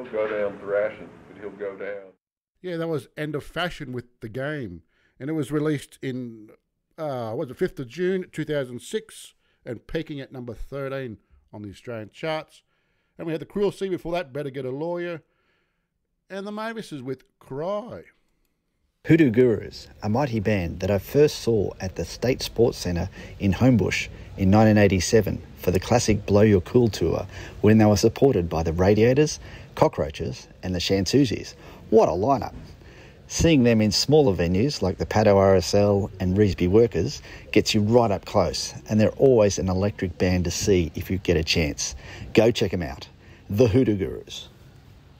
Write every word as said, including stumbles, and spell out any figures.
he'll go down thrashing, but he'll go down. Yeah, that was End of Fashion with the Game. And it was released in, uh, what was it, fifth of June two thousand six, and peaking at number thirteen on the Australian charts. And we had The Cruel Sea before that, Better Get a Lawyer. And the Mavises with Cry. Hoodoo Gurus, a mighty band that I first saw at the State Sports Centre in Homebush in nineteen eighty-seven for the classic Blow Your Cool tour, when they were supported by the Radiators, Cockroaches and the Shantuzies. What a lineup! Seeing them in smaller venues like the Paddo R S L and Revesby Workers gets you right up close, and they're always an electric band to see if you get a chance. Go check them out. The Hoodoo Gurus.